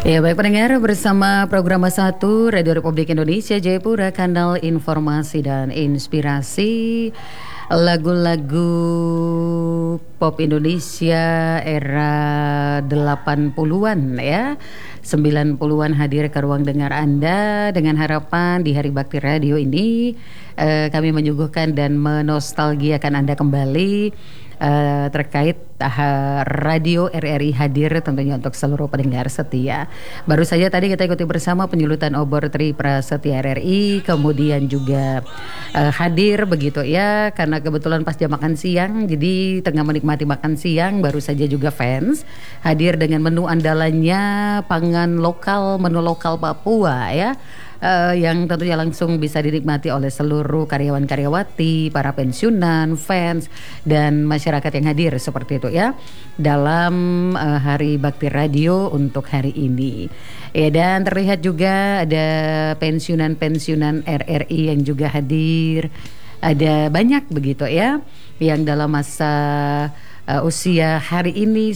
Ya baik pendengar, bersama program satu Radio Republik Indonesia Jayapura, kanal informasi dan inspirasi, lagu-lagu pop Indonesia era 80-an ya, 90-an hadir ke ruang dengar Anda dengan harapan di Hari Bakti Radio ini kami menyuguhkan dan menostalgiakan Anda kembali terkait radio RRI hadir tentunya untuk seluruh pendengar setia. Baru saja tadi kita ikuti bersama penyulutan obor Tri Prasetya RRI, kemudian juga hadir begitu ya, karena kebetulan pas jam makan siang, jadi tengah menikmati makan siang, baru saja juga fans hadir dengan menu andalannya, pangan lokal, menu lokal Papua ya. Yang tentunya langsung bisa dinikmati oleh seluruh karyawan-karyawati, para pensiunan, fans, dan masyarakat yang hadir seperti itu ya dalam Hari Bakti Radio untuk hari ini. Ya, dan terlihat juga ada pensiunan-pensiunan RRI yang juga hadir. Ada banyak begitu ya yang dalam masa usia hari ini